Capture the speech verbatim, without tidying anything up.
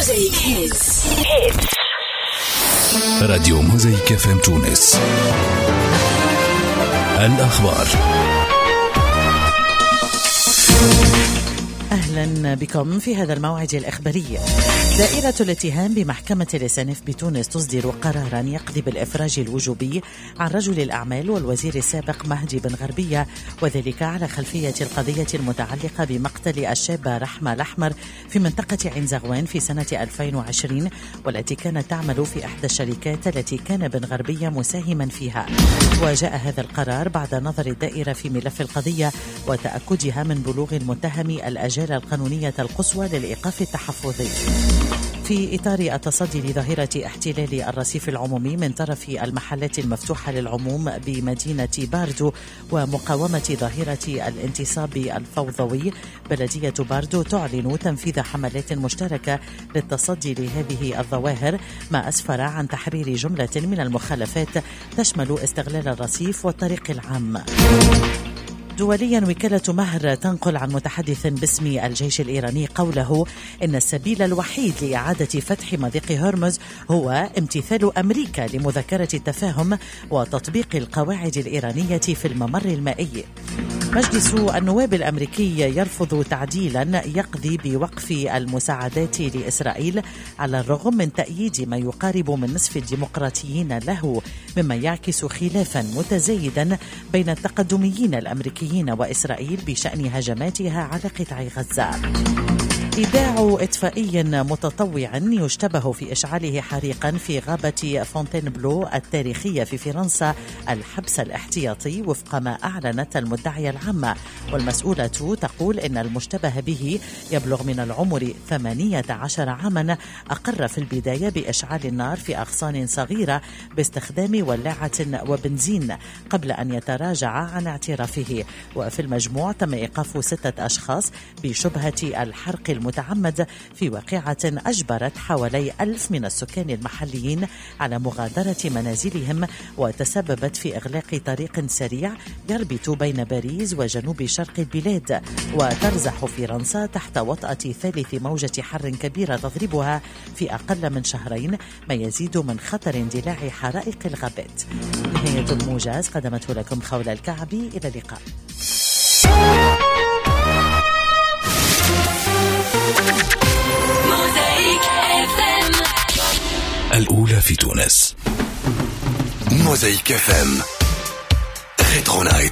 راديو موزايك اف ام تونس. الأخبار. أهلا بكم في هذا الموعد الإخباري. دائرة الاتهام بمحكمة الإسانف بتونس تصدر قرارا يقضي بالإفراج الوجوبي عن رجل الأعمال والوزير السابق مهدي بن غربية، وذلك على خلفية القضية المتعلقة بمقتل الشابة رحمة الأحمر في منطقة عين زغوان في سنة ألفين وعشرين، والتي كانت تعمل في إحدى الشركات التي كان بن غربية مساهما فيها. وجاء هذا القرار بعد نظر الدائرة في ملف القضية وتأكدها من بلوغ المتهم الأجال القانونية القصوى للإيقاف التحفظي. في إطار التصدي لظاهرة احتلال الرصيف العمومي من طرف المحلات المفتوحة للعموم بمدينة باردو ومقاومة ظاهرة الانتصاب الفوضوي، بلدية باردو تعلن تنفيذ حملات مشتركة للتصدي لهذه الظواهر، ما أسفر عن تحرير جملة من المخالفات تشمل استغلال الرصيف والطريق العام. دوليا، وكالة مهر تنقل عن متحدث باسم الجيش الإيراني قوله إن السبيل الوحيد لإعادة فتح مضيق هرمز هو امتثال أمريكا لمذكرة التفاهم وتطبيق القواعد الإيرانية في الممر المائي. مجلس النواب الأمريكي يرفض تعديلا يقضي بوقف المساعدات لإسرائيل على الرغم من تأييد ما يقارب من نصف الديمقراطيين له، مما يعكس خلافا متزايدا بين التقدميين الأمريكيين وإسرائيل بشأن هجماتها على قطاع غزة. إيداع إطفائي متطوع يشتبه في إشعاله حريقا في غابة فونتين بلو التاريخية في فرنسا الحبس الاحتياطي وفق ما أعلنت المدعية العامة، والمسؤولة تقول إن المشتبه به يبلغ من العمر ثمانية عشر عاما، أقر في البداية بإشعال النار في أغصان صغيرة باستخدام ولاعة وبنزين قبل أن يتراجع عن اعترافه. وفي المجموع تم إيقاف ستة أشخاص بشبهة الحرق المتعمد في واقعة أجبرت حوالي ألف من السكان المحليين على مغادرة منازلهم، وتسببت في إغلاق طريق سريع يربط بين باريس وجنوب شرق البلاد. وترزح فرنسا تحت وطأة ثالث موجة حر كبيرة تضربها في أقل من شهرين، ما يزيد من خطر اندلاع حرائق الغابات. نهاية الموجز قدمته لكم خولة الكعبي، إلى اللقاء. الأولى في تونس. موزايك اف ام ريترو نايت.